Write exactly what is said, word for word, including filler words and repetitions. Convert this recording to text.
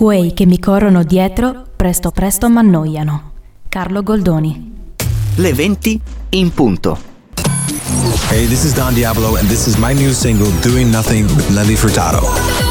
Quei che mi corrono dietro, presto presto m'annoiano. Carlo Goldoni. Le venti in punto. Hey, this is Don Diablo and this is my new single, Doing Nothing with Nelly Furtado.